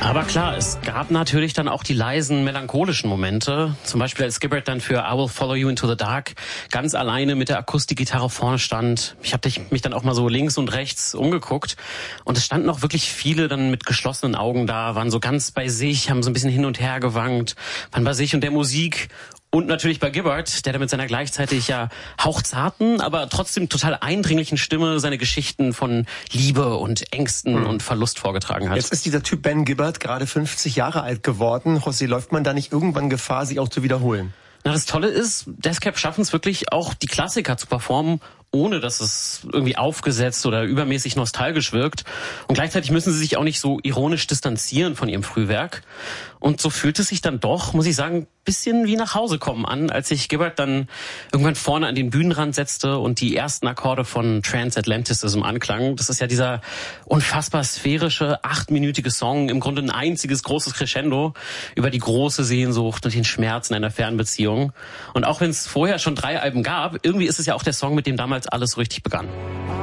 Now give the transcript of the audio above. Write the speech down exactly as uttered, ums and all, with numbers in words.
Aber klar, es gab natürlich dann auch die leisen, melancholischen Momente. Zum Beispiel als Gibbard dann für I Will Follow You Into the Dark ganz alleine mit der Akustikgitarre vorne stand. Ich habe mich dann auch mal so links und rechts umgeguckt. Und es standen auch wirklich viele dann mit geschlossenen Augen da, waren so ganz bei sich, haben so ein bisschen hin und her gewankt, waren bei sich und der Musik. Und natürlich bei Gibbard, der da mit seiner gleichzeitig ja hauchzarten, aber trotzdem total eindringlichen Stimme seine Geschichten von Liebe und Ängsten hm. und Verlust vorgetragen hat. Jetzt ist dieser Typ Ben Gibbard gerade fünfzig Jahre alt geworden. José, läuft man da nicht irgendwann Gefahr, sich auch zu wiederholen? Na, das Tolle ist, Death Cab schaffen es wirklich auch, die Klassiker zu performen, ohne dass es irgendwie aufgesetzt oder übermäßig nostalgisch wirkt. Und gleichzeitig müssen sie sich auch nicht so ironisch distanzieren von ihrem Frühwerk. Und so fühlt es sich dann doch, muss ich sagen, bisschen wie nach Hause kommen an, als sich Gibbard dann irgendwann vorne an den Bühnenrand setzte und die ersten Akkorde von Transatlanticism anklangen. Das ist ja dieser unfassbar sphärische, achtminütige Song, im Grunde ein einziges großes Crescendo über die große Sehnsucht und den Schmerz in einer Fernbeziehung. Und auch wenn es vorher schon drei Alben gab, irgendwie ist es ja auch der Song, mit dem damals alles so richtig begann.